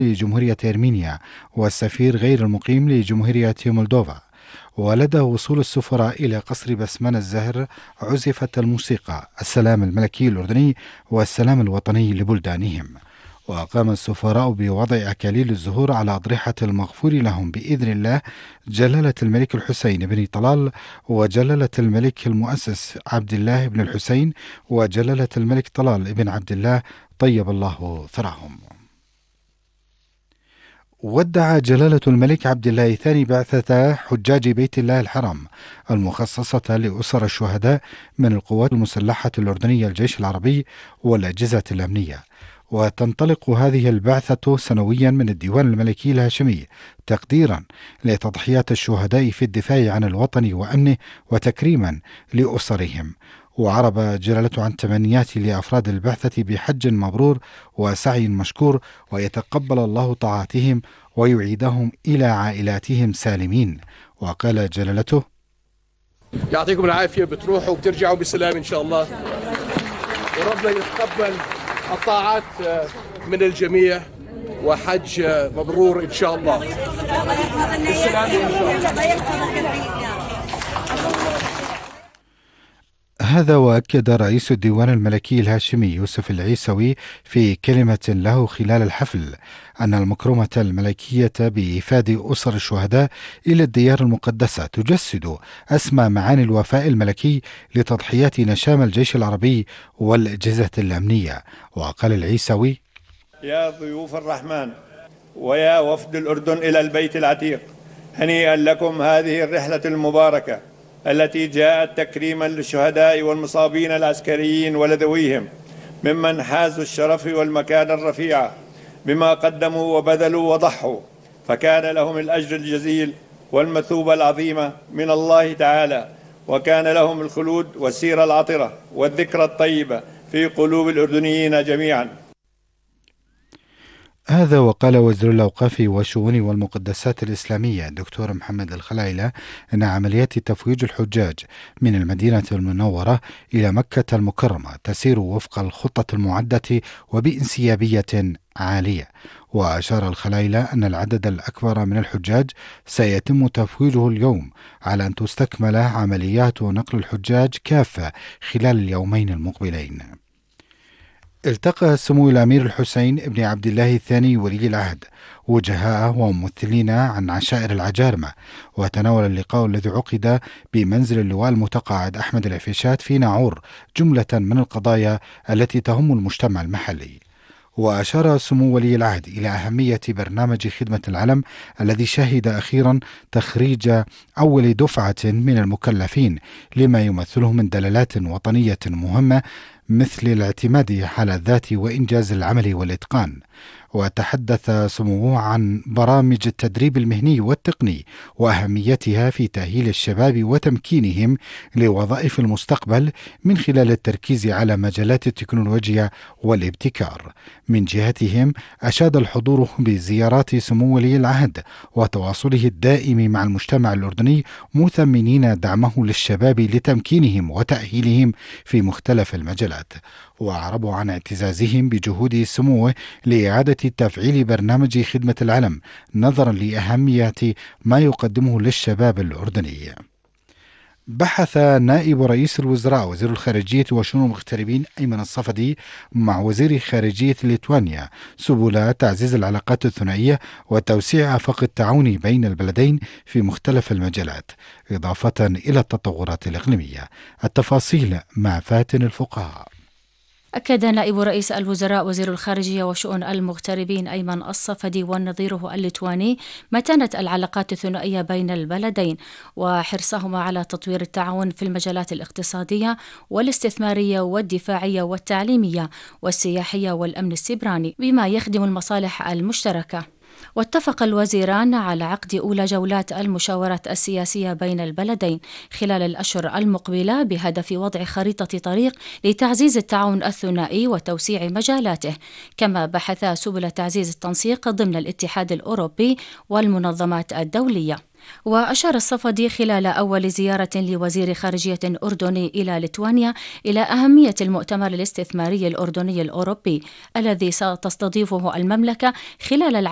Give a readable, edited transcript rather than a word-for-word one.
لجمهورية أرمينيا والسفير غير المقيم لجمهورية مولدوفا. ولدى وصول السفراء إلى قصر بسمان الزهر عزفت الموسيقى السلام الملكي الأردني والسلام الوطني لبلدانهم. وقام السفراء بوضع أكاليل الزهور على أضرحة المغفور لهم بإذن الله جلالة الملك الحسين بن طلال وجلالة الملك المؤسس عبد الله بن الحسين وجلالة الملك طلال بن عبد الله طيب الله ثراهم. ودع جلالة الملك عبد الله الثاني بعثة حجاج بيت الله الحرام المخصصة لأسر الشهداء من القوات المسلحة الأردنية الجيش العربي والأجهزة الأمنية. وتنطلق هذه البعثة سنويا من الديوان الملكي الهاشمي تقديرا لتضحيات الشهداء في الدفاع عن الوطن وأمنه وتكريما لأسرهم. وعرب جلالته عن تمنيات لأفراد البعثة بحج مبرور وسعي مشكور، ويتقبل الله طاعاتهم ويعيدهم إلى عائلاتهم سالمين. وقال جلالته: يعطيكم العافية، بتروحوا وبترجعوا بسلام إن شاء الله، وربنا يتقبل الطاعات من الجميع، وحج مبرور إن شاء الله. بالسلام إن شاء الله. هذا وأكد رئيس الديوان الملكي الهاشمي يوسف العيسوي في كلمة له خلال الحفل أن المكرمة الملكية بإفادة أسر الشهداء إلى الديار المقدسة تجسد أسمى معاني الوفاء الملكي لتضحيات نشام الجيش العربي والأجهزة الأمنية. وقال العيسوي: يا ضيوف الرحمن ويا وفد الأردن إلى البيت العتيق، هنيئا لكم هذه الرحلة المباركة التي جاءت تكريما للشهداء والمصابين العسكريين ولذويهم ممن حازوا الشرف والمكانة الرفيعة بما قدموا وبذلوا وضحوا، فكان لهم الأجر الجزيل والمثوبة العظيمة من الله تعالى، وكان لهم الخلود والسيرة العطرة والذكرى الطيبة في قلوب الأردنيين جميعا. هذا وقال وزير الأوقاف والشؤون والمقدسات الإسلامية الدكتور محمد الخلايلة أن عمليات تفويج الحجاج من المدينة المنورة إلى مكة المكرمة تسير وفق الخطة المعدة وبانسيابية عالية. وأشار الخلايلة أن العدد الأكبر من الحجاج سيتم تفويجه اليوم على أن تستكمل عمليات نقل الحجاج كافة خلال اليومين المقبلين. التقى سمو الأمير الحسين بن عبد الله الثاني ولي العهد وجهاء وممثلين عن عشائر العجارمة، وتناول اللقاء الذي عقد بمنزل اللواء المتقاعد أحمد العفيشات في ناعور جملة من القضايا التي تهم المجتمع المحلي. وأشار سمو ولي العهد إلى أهمية برنامج خدمة العلم الذي شهد أخيرا تخريج أول دفعة من المكلفين لما يمثله من دلالات وطنية مهمة مثل الاعتماد على الذات وإنجاز العمل والإتقان. وتحدث سموه عن برامج التدريب المهني والتقني وأهميتها في تأهيل الشباب وتمكينهم لوظائف المستقبل من خلال التركيز على مجالات التكنولوجيا والابتكار. من جهتهم أشاد الحضور بزيارات سمو ولي العهد وتواصله الدائم مع المجتمع الأردني مثمنين دعمه للشباب لتمكينهم وتأهيلهم في مختلف المجالات. وأعربوا عن اعتزازهم بجهود سموه لإعادة تفعيل برنامج خدمة العلم نظرا لأهمية ما يقدمه للشباب الأردني. بحث نائب رئيس الوزراء وزير الخارجية وشؤون المغتربين أيمن الصفدي مع وزير خارجية ليتوانيا سبل تعزيز العلاقات الثنائية وتوسيع آفاق التعاون بين البلدين في مختلف المجالات، إضافة إلى التطورات الإقليمية. التفاصيل مع فاتن الفقهاء. أكد نائب رئيس الوزراء وزير الخارجية وشؤون المغتربين أيمن الصفدي ونظيره الليتواني متانة العلاقات الثنائية بين البلدين وحرصهما على تطوير التعاون في المجالات الاقتصادية والاستثمارية والدفاعية والتعليمية والسياحية والأمن السيبراني بما يخدم المصالح المشتركة. واتفق الوزيران على عقد أولى جولات المشاورات السياسية بين البلدين خلال الأشهر المقبلة بهدف وضع خريطة طريق لتعزيز التعاون الثنائي وتوسيع مجالاته، كما بحثا سبل تعزيز التنسيق ضمن الاتحاد الأوروبي والمنظمات الدولية. وأشار الصفدي خلال أول زيارة لوزير خارجية أردني إلى ليتوانيا إلى أهمية المؤتمر الاستثماري الأردني الأوروبي الذي ستستضيفه المملكة خلال